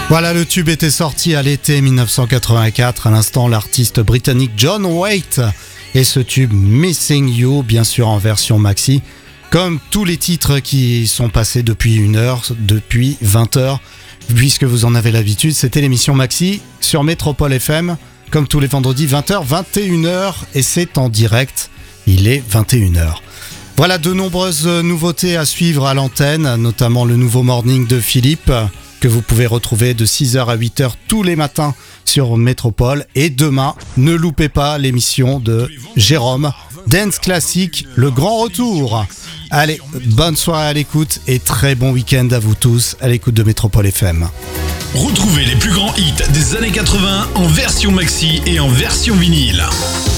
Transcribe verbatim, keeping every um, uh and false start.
Voilà, le tube était sorti à l'été dix-neuf cent quatre-vingt-quatre. À l'instant, l'artiste britannique John Waite et ce tube Missing You, bien sûr en version maxi. Comme tous les titres qui sont passés depuis une heure, depuis vingt heures, puisque vous en avez l'habitude, c'était l'émission Maxi sur Métropole F M, comme tous les vendredis, vingt heures, vingt et une heures, et c'est en direct, il est vingt et une heures. Voilà de nombreuses nouveautés à suivre à l'antenne, notamment le nouveau morning de Philippe, que vous pouvez retrouver de six heures à huit heures tous les matins sur Métropole. Et demain, ne loupez pas l'émission de Jérôme, Dance Classic, le grand retour. Allez, bonne soirée à l'écoute et très bon week-end à vous tous à l'écoute de Métropole F M. Retrouvez les plus grands hits des années quatre-vingts en version maxi et en version vinyle.